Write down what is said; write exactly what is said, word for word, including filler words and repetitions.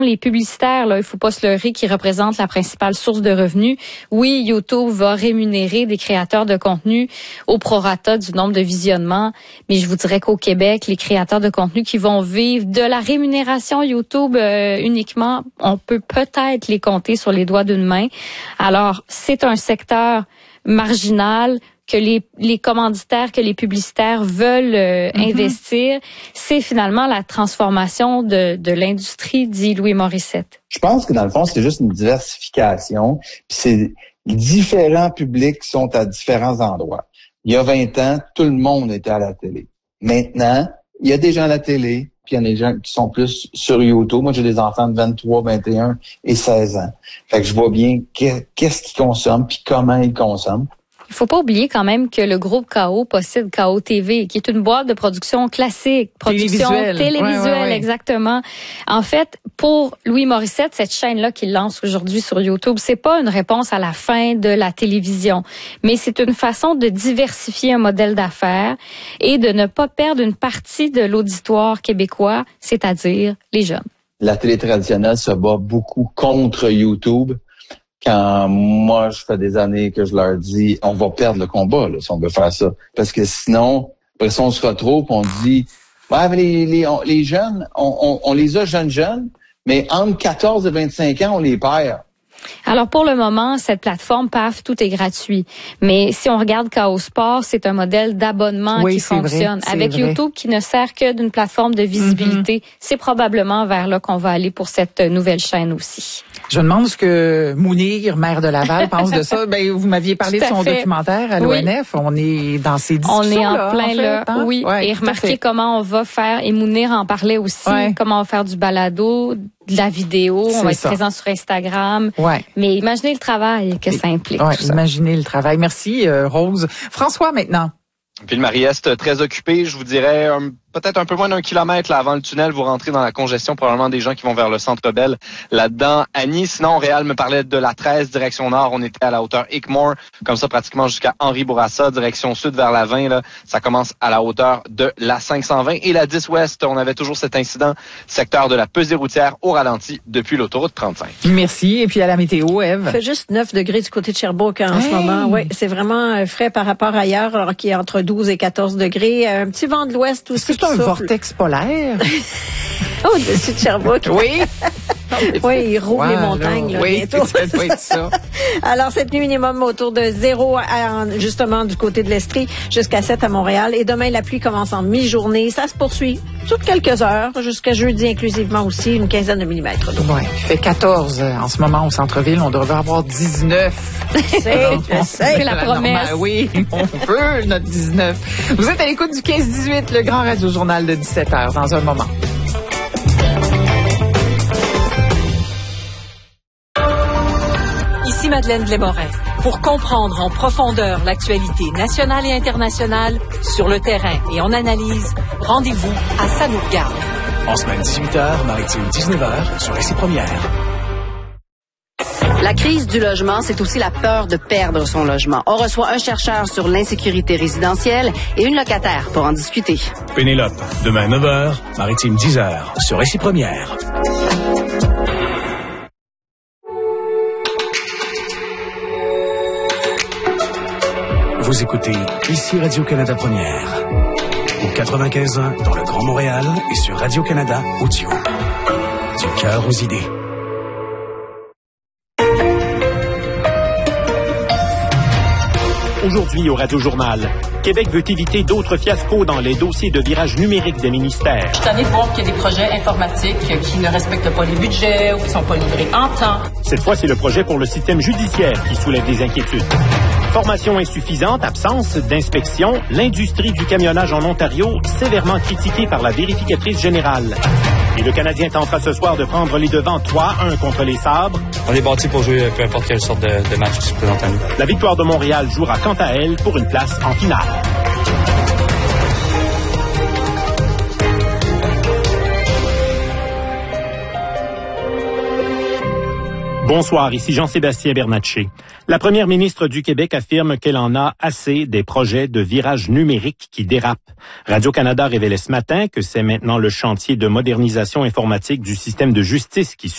Les publicitaires, là, il faut pas se leurrer, qui représentent la principale source de revenus. Oui, YouTube va rémunérer des créateurs de contenu au prorata du nombre de visionnements, mais je vous dirais qu'au Québec, les créateurs de contenu qui vont vivre de la rémunération YouTube euh, uniquement, on peut peut-être les compter sur les doigts d'une main. Alors, c'est un secteur marginal que les, les commanditaires, que les publicitaires veulent euh, mm-hmm. investir, c'est finalement la transformation de, de l'industrie, dit Louis Morissette. Je pense que dans le fond, c'est juste une diversification. Puis c'est différents publics qui sont à différents endroits. Il y a vingt ans, tout le monde était à la télé. Maintenant, il y a des gens à la télé, puis il y en a des gens qui sont plus sur YouTube. Moi, j'ai des enfants de vingt-trois, vingt et un et seize ans. Fait que je vois bien qu'est-ce qu'ils consomment puis comment ils consomment. Il faut pas oublier quand même que le groupe K O possède K O T V, qui est une boîte de production classique, production télévisuelle, télévisuelle ouais, ouais, ouais. exactement. En fait, pour Louis Morissette, cette chaîne-là qu'il lance aujourd'hui sur YouTube, c'est pas une réponse à la fin de la télévision, mais c'est une façon de diversifier un modèle d'affaires et de ne pas perdre une partie de l'auditoire québécois, c'est-à-dire les jeunes. La télé traditionnelle se bat beaucoup contre YouTube. Quand moi, je fais des années que je leur dis, on va perdre le combat là, si on veut faire ça. Parce que sinon, après ça, on se retrouve et on dit, ouais, mais les, les, on, les jeunes, on, on, on les a jeunes jeunes, mais entre quatorze et vingt-cinq ans, on les perd. Alors, pour le moment, cette plateforme P A F, tout est gratuit. Mais si on regarde K O Sport, c'est un modèle d'abonnement oui, qui fonctionne. Vrai, Avec vrai. YouTube qui ne sert que d'une plateforme de visibilité, mm-hmm. c'est probablement vers là qu'on va aller pour cette nouvelle chaîne aussi. Je me demande ce que Mounir, maire de Laval, pense de ça. Ben, vous m'aviez parlé de son fait. documentaire à l'O N F. Oui. On est dans ces discussions. On est en là, plein en fait, là. Hein? Oui. Ouais, et remarquez comment on va faire, et Mounir en parlait aussi, ouais. comment on va faire du balado, de la vidéo, on va être ça. présent sur Instagram. Ouais. Mais imaginez le travail que et, ça implique. Ouais, tout ça. Imaginez le travail. Merci, euh, Rose. François, maintenant. Ville-Marie-Est, très occupée, je vous dirais un, peut-être un peu moins d'un kilomètre là, avant le tunnel, vous rentrez dans la congestion, probablement des gens qui vont vers le Centre Bell là-dedans. Annie, sinon, Réal me parlait de la treize, direction nord, on était à la hauteur Hickmore, comme ça pratiquement jusqu'à Henri-Bourassa, direction sud vers la vingt, là, ça commence à la hauteur de la cinq cent vingt. Et la dix ouest, on avait toujours cet incident, secteur de la pesée routière au ralenti depuis l'autoroute trente-cinq. Merci, et puis à la météo, Ève. Il fait juste neuf degrés du côté de Sherbrooke en hey. ce moment. Oui, c'est vraiment frais par rapport à ailleurs, alors qu'il est entre douze et quatorze degrés. Un petit vent de l'ouest aussi. C'est un souffle. Vortex polaire? Au-dessus de Sherbrooke. Oui. Oui, il rouvre ouais, les montagnes, là, là oui, bientôt. Ça doit être ça. Alors, cette nuit minimum autour de zéro, à, justement, du côté de l'Estrie, jusqu'à sept à Montréal. Et demain, la pluie commence en mi-journée. Ça se poursuit sur quelques heures, jusqu'à jeudi inclusivement aussi, une quinzaine de millimètres. Oui, il fait quatorze en ce moment au centre-ville. On devrait avoir dix-neuf. C'est, je sais. C'est la promesse. Normale. Oui, on veut notre dix-neuf. Vous êtes à l'écoute du quinze dix-huit, le grand radio-journal de dix-sept heures, dans un moment. Ici Madeleine Blais-Morin. Pour comprendre en profondeur l'actualité nationale et internationale, sur le terrain et en analyse, rendez-vous à Ça nous regarde. En semaine dix-huit heures, Maritime dix-neuf heures, sur Récit Première. La crise du logement, c'est aussi la peur de perdre son logement. On reçoit un chercheur sur l'insécurité résidentielle et une locataire pour en discuter. Pénélope, demain neuf heures, Maritime dix heures, sur Récit Première. Vous écoutez ici Radio-Canada Première. Au quatre-vingt-quinze ans dans le Grand Montréal et sur Radio-Canada Audio. Du cœur aux idées. Aujourd'hui au Radio-Journal, Québec veut éviter d'autres fiascos dans les dossiers de virage numérique des ministères. Je suis tannée de voir qu'il y a des projets informatiques qui ne respectent pas les budgets ou qui ne sont pas livrés en temps. Cette fois, c'est le projet pour le système judiciaire qui soulève des inquiétudes. Formation insuffisante, absence d'inspection, l'industrie du camionnage en Ontario sévèrement critiquée par la vérificatrice générale. Et le Canadien tentera ce soir de prendre les devants trois un contre les Sabres. On est bâti pour jouer peu importe quelle sorte de, de match qui se présente à nous. La victoire de Montréal jouera quant à elle pour une place en finale. Bonsoir, ici Jean-Sébastien Bernatchez. La première ministre du Québec affirme qu'elle en a assez des projets de virage numérique qui dérapent. Radio-Canada révélait ce matin que c'est maintenant le chantier de modernisation informatique du système de justice qui